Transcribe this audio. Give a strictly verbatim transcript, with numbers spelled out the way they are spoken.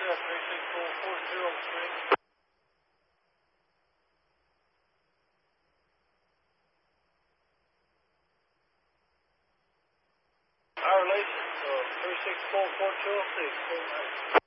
three six four four zero three. Our relation, uh, three six four four two oh six.